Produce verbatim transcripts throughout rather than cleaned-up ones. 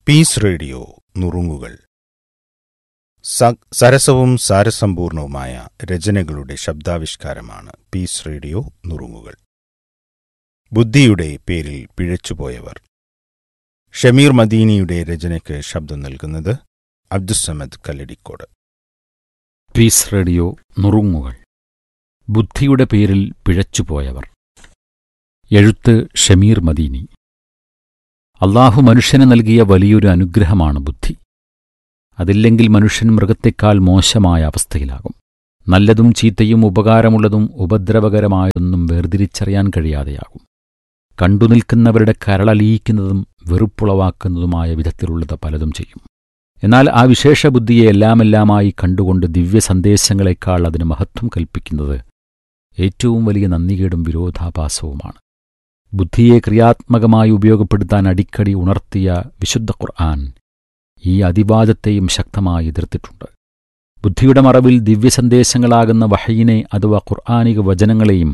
Piece radio നുറുങ്ങുകൾ. സരസവും സാരസമ്പൂർണവുമായ രചനകളുടെ ശബ്ദാവിഷ്കാരമാണ് piece radio നുറുങ്ങുകൾ. ബുദ്ധിയുടെ പേരിൽ പിഴച്ചുപോയവർ. ഷമീർ മദീനിയുടെ രചനയ്ക്ക് ശബ്ദം നൽകുന്നത് അബ്ദുസ്സമദ് കല്ലടിക്കോട്. പീസ് റേഡിയോ നുറുങ്ങുകൾ. ബുദ്ധിയുടെ പേരിൽ പിഴച്ചുപോയവർ. എഴുത്ത് ഷമീർ മദീനി. അള്ളാഹു മനുഷ്യന് നൽകിയ വലിയൊരു അനുഗ്രഹമാണ് ബുദ്ധി. അതില്ലെങ്കിൽ മനുഷ്യൻ മൃഗത്തെക്കാൾ മോശമായ അവസ്ഥയിലാകും. നല്ലതും ചീത്തയും ഉപകാരമുള്ളതും ഉപദ്രവകരമായതൊന്നും വേർതിരിച്ചറിയാൻ കഴിയാതെയാകും. കണ്ടുനിൽക്കുന്നവരുടെ കരളലിയിക്കുന്നതും വെറുപ്പുളവാക്കുന്നതുമായ വിധത്തിലുള്ളത് പലതും ചെയ്യും. എന്നാൽ ആ വിശേഷ ബുദ്ധിയെ എല്ലാമെല്ലാമായി കണ്ടുകൊണ്ട് ദിവ്യ സന്ദേശങ്ങളെക്കാൾ അതിന് മഹത്വം കൽപ്പിക്കുന്നത് ഏറ്റവും വലിയ നന്ദികേടും വിരോധാഭാസവുമാണ്. ബുദ്ധിയെ ക്രിയാത്മകമായി ഉപയോഗപ്പെടുത്താൻ അടിക്കടി ഉണർത്തിയ വിശുദ്ധ ഖുർആൻ ഈ അതിവാദത്തെയും ശക്തമായി എതിർത്തിട്ടുണ്ട്. ബുദ്ധിയുടെ മറവിൽ ദിവ്യസന്ദേശങ്ങളാകുന്ന വഹയിനെ അഥവാ ഖുർആനിക വചനങ്ങളെയും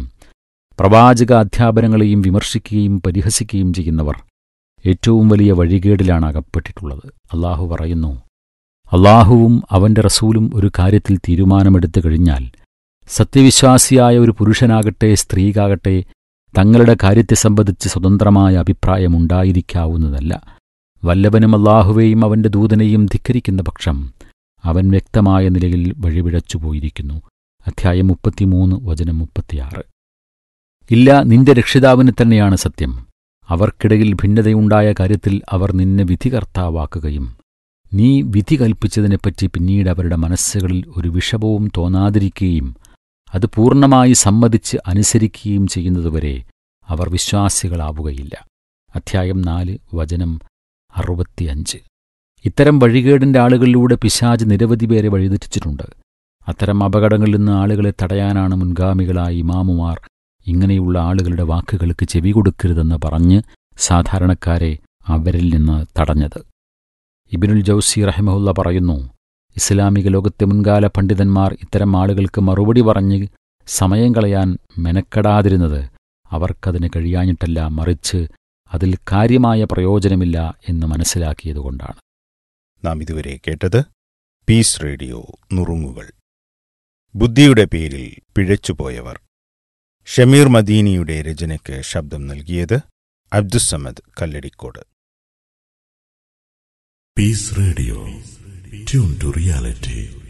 പ്രവാചക അധ്യാപനങ്ങളെയും വിമർശിക്കുകയും പരിഹസിക്കുകയും ചെയ്യുന്നവർ ഏറ്റവും വലിയ വഴികേടിലാണ് അകപ്പെട്ടിട്ടുള്ളത്. അള്ളാഹു പറയുന്നു, അള്ളാഹുവും അവന്റെ റസൂലും ഒരു കാര്യത്തിൽ തീരുമാനമെടുത്തു കഴിഞ്ഞാൽ സത്യവിശ്വാസിയായ ഒരു പുരുഷനാകട്ടെ സ്ത്രീക്കാകട്ടെ തങ്ങളുടെ കാര്യത്തെ സംബന്ധിച്ച് സ്വതന്ത്രമായ അഭിപ്രായമുണ്ടായിരിക്കാവുന്നതല്ല. വല്ലവനും അല്ലാഹുവേയും അവന്റെ ദൂതനെയും ധിക്കരിക്കുന്ന പക്ഷം അവൻ വ്യക്തമായ നിലയിൽ വഴിപിഴച്ചുപോയിരിക്കുന്നു. അധ്യായം മുപ്പത്തിമൂന്ന് വചനം മുപ്പത്തിയാറ്. ഇല്ല, നിന്റെ രക്ഷിതാവിന് തന്നെയാണ് സത്യം. അവർക്കിടയിൽ ഭിന്നതയുണ്ടായ കാര്യത്തിൽ അവർ നിന്നെ വിധികർത്താവാക്കുകയും നീ വിധി കൽപ്പിച്ചതിനെപ്പറ്റി പിന്നീട് അവരുടെ മനസ്സുകളിൽ ഒരു വിഷമവും തോന്നാതിരിക്കുകയും അത് പൂർണ്ണമായി സമ്മതിച്ച് അനുസരിക്കുകയും ചെയ്യുന്നതുവരെ അവർ വിശ്വാസികളാവുകയില്ല. അധ്യായം നാല് വചനം അറുപത്തിയഞ്ച്. ഇത്തരം വഴികേടിന്റെ ആളുകളിലൂടെ പിശാച് നിരവധി പേരെ വഴിതെറ്റിച്ചിട്ടുണ്ട്. അത്തരം അപകടങ്ങളിൽ നിന്ന് ആളുകളെ തടയാനാണ് മുൻഗാമികളായ ഇമാമുമാർ ഇങ്ങനെയുള്ള ആളുകളുടെ വാക്കുകൾക്ക് ചെവി കൊടുക്കരുതെന്ന് പറഞ്ഞ് സാധാരണക്കാരെ അവരിൽ നിന്ന് തടഞ്ഞത്. ഇബ്നുൽ ജൗസി റഹിമഹുല്ല പറയുന്നു, ഇസ്ലാമിക ലോകത്തെ മുൻകാല പണ്ഡിതന്മാർ ഇത്തരം ആളുകൾക്ക് മറുപടി പറഞ്ഞ് സമയം കളയാൻ മെനക്കെടാതിരുന്നത് അവർക്കതിന് കഴിയാഞ്ഞിട്ടല്ല, മറിച്ച് അതിൽ കാര്യമായ പ്രയോജനമില്ല എന്ന് മനസ്സിലാക്കിയതുകൊണ്ടാണ്. നാം ഇതുവരെ കേട്ടത് പീസ് റേഡിയോ നുറുങ്ങുകൾ. ബുദ്ധിയുടെ പേരിൽ പിഴച്ചുപോയവർ. ഷമീർ മദീനിയുടെ രചനയ്ക്ക് ശബ്ദം നൽകിയത് Abdussamad Kalladikode. Piece radio, tune to reality.